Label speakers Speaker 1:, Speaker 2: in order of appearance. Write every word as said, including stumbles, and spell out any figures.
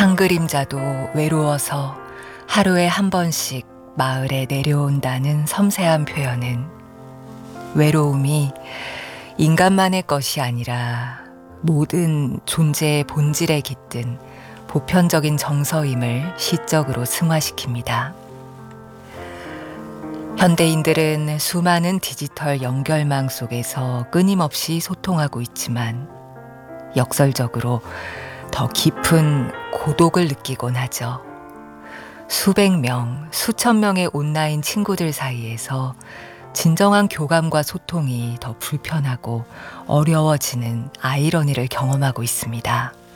Speaker 1: 한 그림자도 외로워서 하루에 한 번씩 마을에 내려온다는 섬세한 표현은 외로움이 인간만의 것이 아니라 모든 존재의 본질에 깃든 보편적인 정서임을 시적으로 승화시킵니다. 현대인들은 수많은 디지털 연결망 속에서 끊임없이 소통하고 있지만 역설적으로 더 깊은 고독을 느끼곤 하죠. 수백 명, 수천 명의 온라인 친구들 사이에서 진정한 교감과 소통이 더 불편하고 어려워지는 아이러니를 경험하고 있습니다.